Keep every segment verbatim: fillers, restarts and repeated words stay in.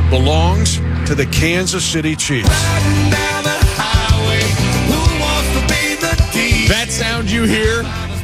belongs to the Kansas City Chiefs. That sound you hear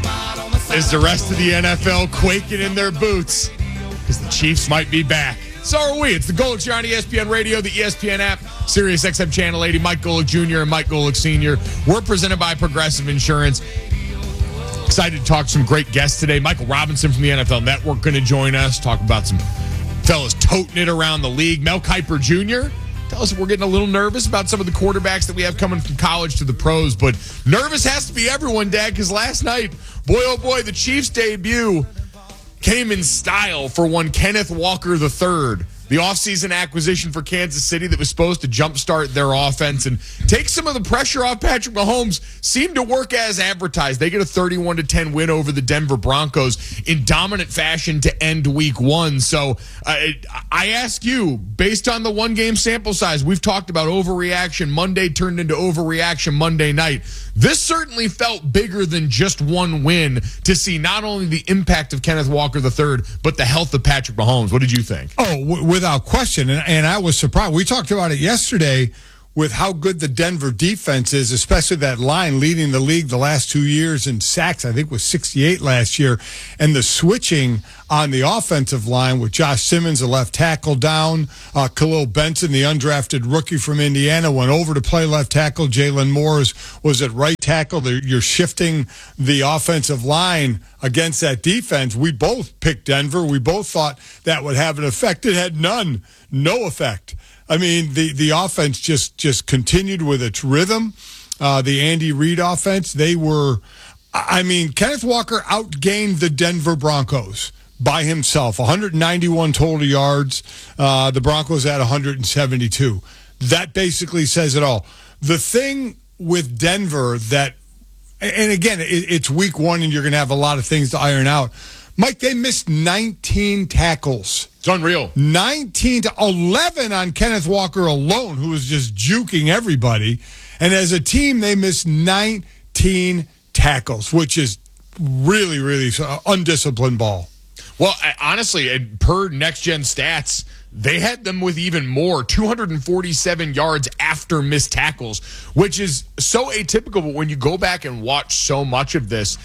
is the rest of the N F L quaking in their boots because the Chiefs might be back. So are we. It's the Golics here on E S P N Radio, the E S P N app, Sirius X M Channel eighty, Mike Golic Junior and Mike Golic Senior We're presented by Progressive Insurance. Excited to talk to some great guests today. Michael Robinson from the N F L Network going to join us, talk about some fellas toting it around the league. Mel Kiper Junior Tell us if we're getting a little nervous about some of the quarterbacks that we have coming from college to the pros. But nervous has to be everyone, Dad, because last night, boy, oh boy, the Chiefs' debut came in style for one Kenneth Walker the third, the offseason acquisition for Kansas City that was supposed to jumpstart their offense and take some of the pressure off Patrick Mahomes. Seemed to work as advertised. They get a thirty-one to ten win over the Denver Broncos in dominant fashion to end week one. So uh, I ask you, based on the one-game sample size, we've talked about overreaction. Monday turned into overreaction Monday night. This certainly felt bigger than just one win to see not only the impact of Kenneth Walker the third, but the health of Patrick Mahomes. What did you think? Oh, w- without question. And, and I was surprised. We talked about it yesterday with how good the Denver defense is, especially that line leading the league the last two years in sacks. I think was sixty-eight last year. And the switching on the offensive line with Josh Simmons, the left tackle, down. Uh, Khalil Benson, the undrafted rookie from Indiana, went over to play left tackle. Jalen Moores was at right tackle. You're shifting the offensive line against that defense. We both picked Denver. We both thought that would have an effect. It had none, no effect. I mean, the, the offense just, just continued with its rhythm. Uh, the Andy Reid offense, they were, I mean, Kenneth Walker outgained the Denver Broncos by himself. one hundred ninety-one total yards. Uh, the Broncos had one hundred seventy-two. That basically says it all. The thing with Denver that, and again, it, it's week one and you're going to have a lot of things to iron out. Mike, they missed nineteen tackles. It's unreal. nineteen to eleven on Kenneth Walker alone, who was just juking everybody. And as a team, they missed nineteen tackles, which is really, really undisciplined ball. Well, honestly, per Next Gen Stats, they had them with even more, two hundred forty-seven yards after missed tackles, which is so atypical. But when you go back and watch so much of this,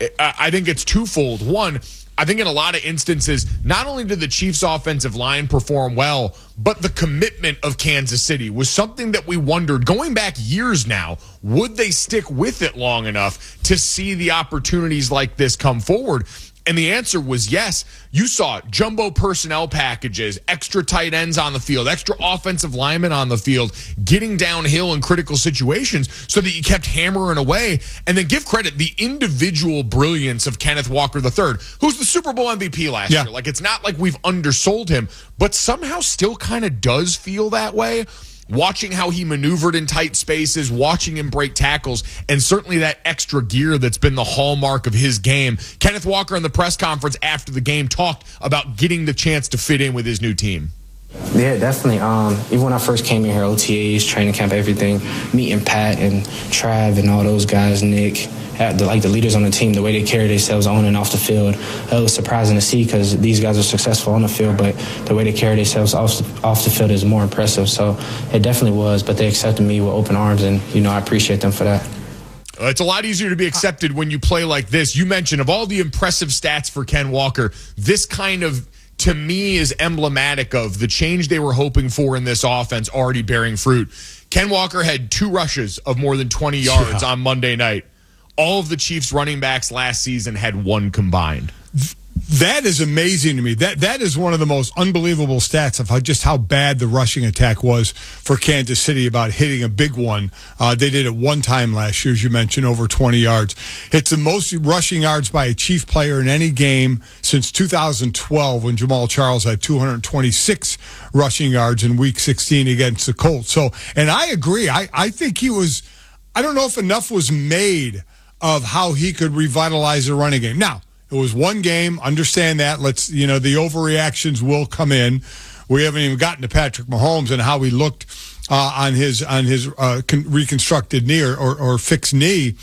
I think it's twofold. One, I think in a lot of instances, not only did the Chiefs' offensive line perform well, but the commitment of Kansas City was something that we wondered going back years now. Would they stick with it long enough to see the opportunities like this come forward? And the answer was yes. You saw jumbo personnel packages, extra tight ends on the field, extra offensive linemen on the field, getting downhill in critical situations so that you kept hammering away. And then give credit, the individual brilliance of Kenneth Walker the third, who's the Super Bowl M V P last yeah. year. Like, it's not like we've undersold him, but somehow still kind of does feel that way. Watching how he maneuvered in tight spaces, watching him break tackles, and certainly that extra gear that's been the hallmark of his game. Kenneth Walker in the press conference after the game talked about getting the chance to fit in with his new team. Yeah, definitely. Um, even when I first came in here, O T As, training camp, everything, meeting Pat and Trav and all those guys, Nick, the, like the leaders on the team, the way they carry themselves on and off the field, it was surprising to see because these guys are successful on the field, but the way they carry themselves off the, off the field is more impressive. So it definitely was, but they accepted me with open arms, and, you know, I appreciate them for that. It's a lot easier to be accepted when you play like this. You mentioned of all the impressive stats for Ken Walker, this kind of, to me, is emblematic of the change they were hoping for in this offense already bearing fruit. Ken Walker had two rushes of more than twenty yards yeah. on Monday night. All of the Chiefs running backs last season had one combined. That is amazing to me. That that is one of the most unbelievable stats of how just how bad the rushing attack was for Kansas City about hitting a big one. Uh, they did it one time last year, as you mentioned, over twenty yards. It's the most rushing yards by a Chief player in any game since two thousand twelve when Jamal Charles had two hundred twenty-six rushing yards in Week sixteen against the Colts. So, and I agree. I, I think he was, I don't know if enough was made of how he could revitalize the running game. Now, it was one game. Understand that. Let's, you know, the overreactions will come in. We haven't even gotten to Patrick Mahomes and how he looked uh, on his on his uh, con- reconstructed knee or, or, or fixed knee.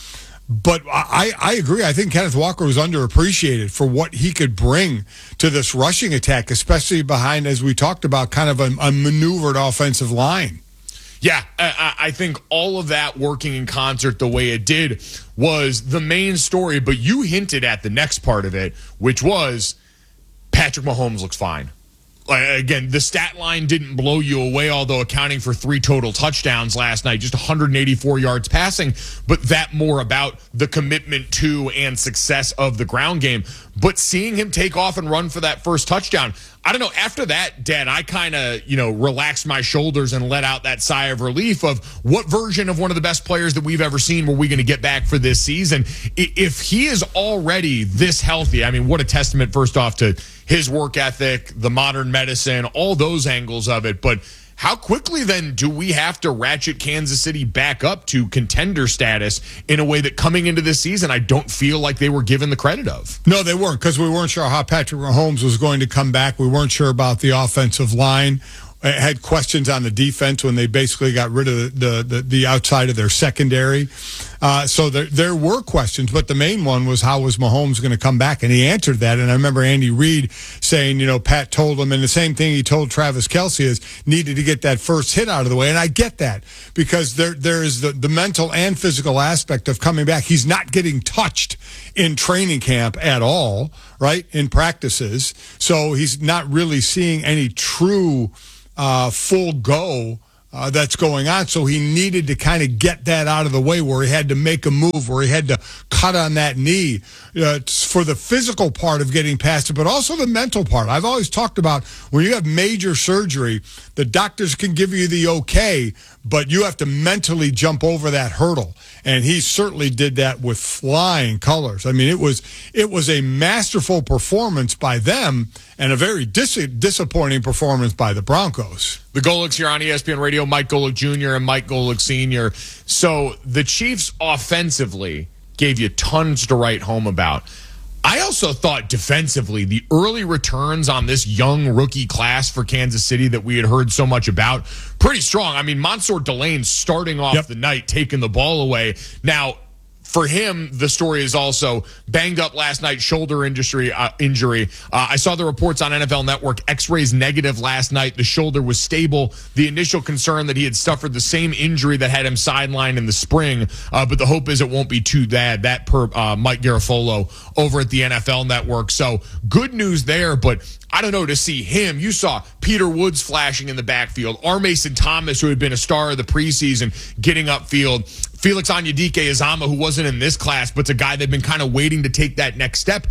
But I, I agree. I think Kenneth Walker was underappreciated for what he could bring to this rushing attack, especially behind, as we talked about, kind of a, a maneuvered offensive line. Yeah, I, I think all of that working in concert the way it did was the main story, but you hinted at the next part of it, which was Patrick Mahomes looks fine. Like, again, the stat line didn't blow you away, although accounting for three total touchdowns last night, just one hundred eighty-four yards passing, but that more about the commitment to and success of the ground game. But seeing him take off and run for that first touchdown, I don't know, after that, Dad, I kind of, you know, relaxed my shoulders and let out that sigh of relief of what version of one of the best players that we've ever seen were we going to get back for this season. If he is already this healthy, I mean, what a testament, first off, to his work ethic, the modern medicine, all those angles of it. But how quickly then do we have to ratchet Kansas City back up to contender status in a way that coming into this season, I don't feel like they were given the credit of? No, they weren't, because we weren't sure how Patrick Mahomes was going to come back. We weren't sure about the offensive line. I had questions on the defense when they basically got rid of the the, the, the outside of their secondary. Uh, so there there were questions, but the main one was how was Mahomes going to come back, and he answered that. And I remember Andy Reid saying, you know, Pat told him, and the same thing he told Travis Kelce is needed to get that first hit out of the way. And I get that, because there there is the, the mental and physical aspect of coming back. He's not getting touched in training camp at all, right, in practices. So he's not really seeing any true Uh, full go uh, that's going on. So he needed to kind of get that out of the way, where he had to make a move, where he had to cut on that knee uh, for the physical part of getting past it, but also the mental part. I've always talked about when you have major surgery, the doctors can give you the okay, but you have to mentally jump over that hurdle. And he certainly did that with flying colors. I mean, it was it was a masterful performance by them and a very dis- disappointing performance by the Broncos. The Golics here on E S P N Radio, Mike Golic Junior and Mike Golic Senior So the Chiefs offensively gave you tons to write home about. I also thought defensively, the early returns on this young rookie class for Kansas City that we had heard so much about, pretty strong. I mean, Mansour Delane starting off yep. the night, taking the ball away. Now, for him, the story is also banged up last night, shoulder injury. Uh, injury. Uh, I saw the reports on N F L Network, x-rays negative last night. The shoulder was stable. The initial concern that he had suffered the same injury that had him sidelined in the spring, uh, but the hope is it won't be too bad. That per uh, Mike Garafolo over at the N F L Network. So good news there, but I don't know, to see him. You saw Peter Woods flashing in the backfield. R. Mason Thomas, who had been a star of the preseason, getting upfield. Felix Onyedike-Uzomah, who wasn't in this class, but's a guy they've been kind of waiting to take that next step.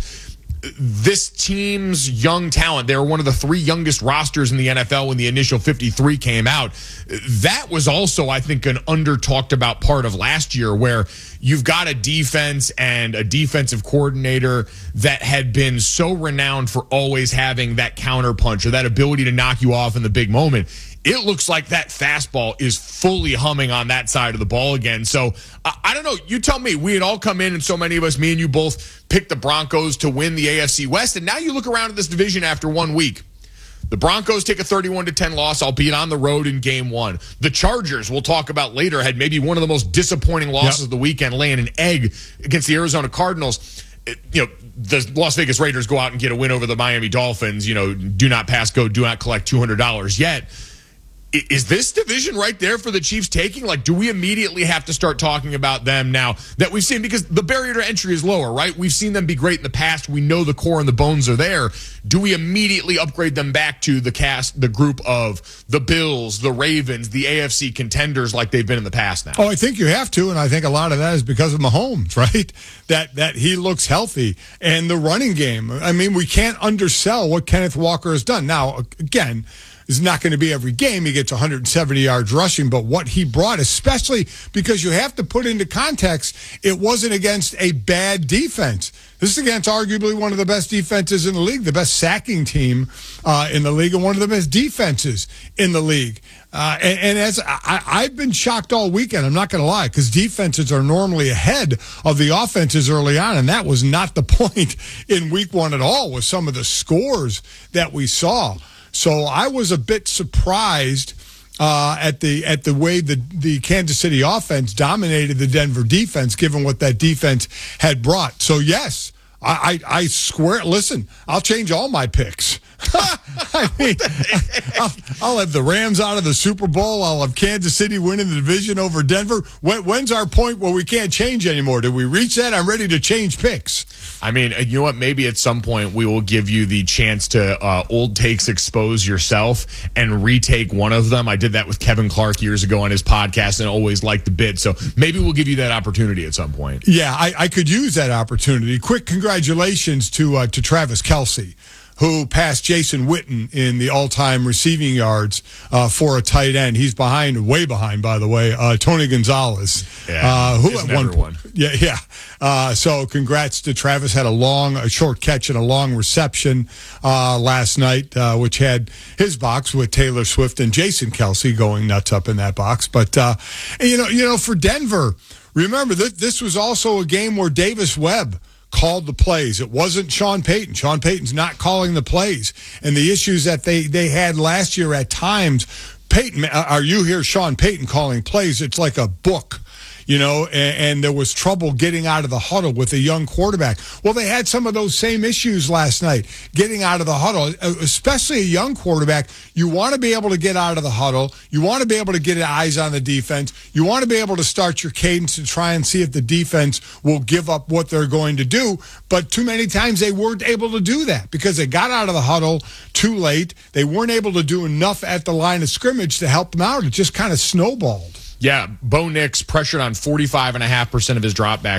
This team's young talent, they were one of the three youngest rosters in the N F L when the initial fifty-three came out. That was also, I think, an under-talked about part of last year, where you've got a defense and a defensive coordinator that had been so renowned for always having that counterpunch or that ability to knock you off in the big moment. It looks like that fastball is fully humming on that side of the ball again. So, uh, I don't know. You tell me. We had all come in, and so many of us, me and you both, picked the Broncos to win the A F C West. And now you look around at this division after one week. The Broncos take a thirty-one to ten loss, albeit on the road in game one. The Chargers, we'll talk about later, had maybe one of the most disappointing losses yep. of the weekend, laying an egg against the Arizona Cardinals. It, you know, the Las Vegas Raiders go out and get a win over the Miami Dolphins. You know, do not pass go, do not collect two hundred dollars yet. Is this division right there for the Chiefs taking? Like, do we immediately have to start talking about them now that we've seen? Because the barrier to entry is lower, right? We've seen them be great in the past. We know the core and the bones are there. Do we immediately upgrade them back to the cast, the group of the Bills, the Ravens, the A F C contenders like they've been in the past now? Oh, I think you have to, and I think a lot of that is because of Mahomes, right? That that he looks healthy. And the running game, I mean, we can't undersell what Kenneth Walker has done. Now, again, it's not going to be every game he gets one hundred seventy yards rushing, but what he brought, especially because you have to put into context, it wasn't against a bad defense. This is against arguably one of the best defenses in the league, the best sacking team uh, in the league, and one of the best defenses in the league. Uh, and, and as I, I've been shocked all weekend, I'm not going to lie, because defenses are normally ahead of the offenses early on, and that was not the point in week one at all with some of the scores that we saw. So I was a bit surprised uh, at the at the way the the Kansas City offense dominated the Denver defense, given what that defense had brought. So yes, I I, I swear. Listen, I'll change all my picks. I mean, I'll, I'll have the Rams out of the Super Bowl. I'll have Kansas City winning the division over Denver. When, when's our point where we can't change anymore? Did we reach that? I'm ready to change picks. I mean, you know what? Maybe at some point we will give you the chance to uh, old takes expose yourself and retake one of them. I did that with Kevin Clark years ago on his podcast and always liked the bid. So maybe we'll give you that opportunity at some point. Yeah, I, I could use that opportunity. Quick congratulations to uh, to Travis Kelce, who passed Jason Witten in the all-time receiving yards uh, for a tight end. He's behind, way behind, by the way, uh, Tony Gonzalez. Yeah, uh, who isn't at one everyone. point, yeah, yeah. Uh, so congrats to Travis. Had a long, a short catch and a long reception uh, last night, uh, which had his box with Taylor Swift and Jason Kelce going nuts up in that box. But uh, you know, you know, for Denver, remember that this was also a game where Davis Webb called the plays. It wasn't Sean Payton. Sean Payton's not calling the plays. And the issues that they, they had last year at times, Payton, are you hear Sean Payton calling plays, it's like a book. You know, and, and there was trouble getting out of the huddle with a young quarterback. Well, they had some of those same issues last night, getting out of the huddle, especially a young quarterback. You want to be able to get out of the huddle. You want to be able to get eyes on the defense. You want to be able to start your cadence to try and see if the defense will give up what they're going to do. But too many times they weren't able to do that because they got out of the huddle too late. They weren't able to do enough at the line of scrimmage to help them out. It just kind of snowballed. Yeah, Bo Nix pressured on forty-five point five percent of his dropbacks